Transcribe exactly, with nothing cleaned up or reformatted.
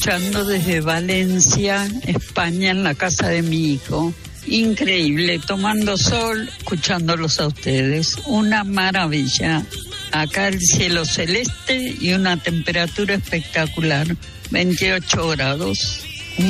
escuchando desde Valencia, España, en la casa de mi hijo. Increíble, tomando sol, escuchándolos a ustedes. Una maravilla. Acá el cielo celeste y una temperatura espectacular, veintiocho grados.